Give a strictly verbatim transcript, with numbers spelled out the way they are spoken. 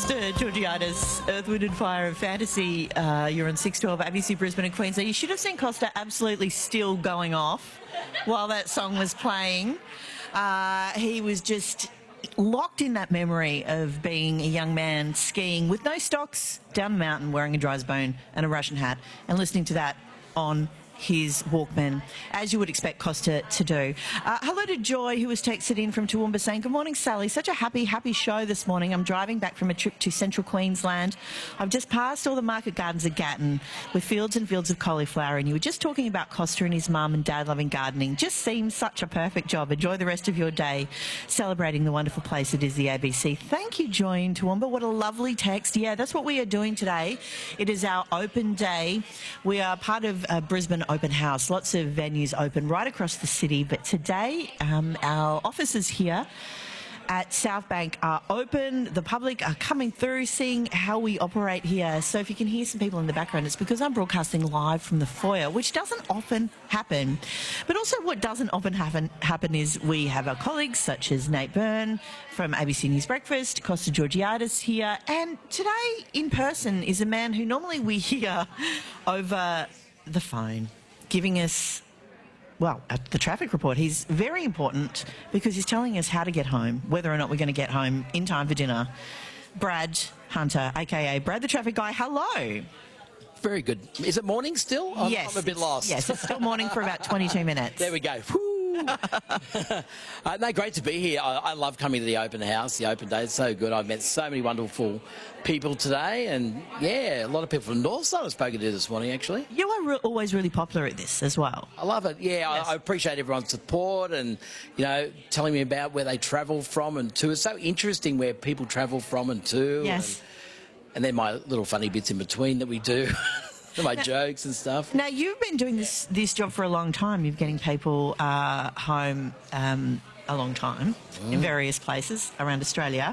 Costa Georgiadis, Earth, Wind and Fire and Fantasy. Uh, you're on six twelve A B C Brisbane and Queensland. You should have seen Costa absolutely still going off while that song was playing. Uh, he was just locked in that memory of being a young man skiing with no stocks down the mountain, wearing a dry's bone and a Russian hat, and listening to that on his Walkman, as you would expect Costa to do. Uh, hello to Joy, who was texted in from Toowoomba saying, good morning, Sally. Such a happy, happy show this morning. I'm driving back from a trip to central Queensland. I've just passed all the market gardens at Gatton with fields and fields of cauliflower, and you were just talking about Costa and his mum and dad loving gardening. Just seems such a perfect job. Enjoy the rest of your day celebrating the wonderful place it is the A B C. Thank you, Joy in Toowoomba. What a lovely text. Yeah, that's what we are doing today. It is our open day. We are part of uh, Brisbane Open House. Lots of venues open right across the city, but today um, our offices here at South Bank are open. The public are coming through, seeing how we operate here. So if you can hear some people in the background, it's because I'm broadcasting live from the foyer, which doesn't often happen. But also what doesn't often happen, happen is we have our colleagues such as Nate Byrne from A B C News Breakfast, Costa Georgiadis here, and today in person is a man who normally we hear over the phone, giving us, well, the traffic report. He's very important because he's telling us how to get home, whether or not we're going to get home in time for dinner. Brad Hunter, a k a. Brad the Traffic Guy, hello. Very good. Is it morning still? I'm, yes. I'm a bit lost. Yes, it's still morning for about twenty-two minutes. There we go. uh, no, great to be here. I, I love coming to the open house, the open day. It's so good. I've met so many wonderful people today, and yeah, a lot of people from Northside I've spoken to this morning, actually. You are re always really popular at this as well. I love it. Yeah, yes. I, I appreciate everyone's support and, you know, telling me about where they travel from and to. It's so interesting where people travel from and to. Yes. And, and then my little funny bits in between that we do. My now, jokes and stuff. Now, you've been doing this this job for a long time. You're getting people uh, home um, a long time mm. in various places around Australia.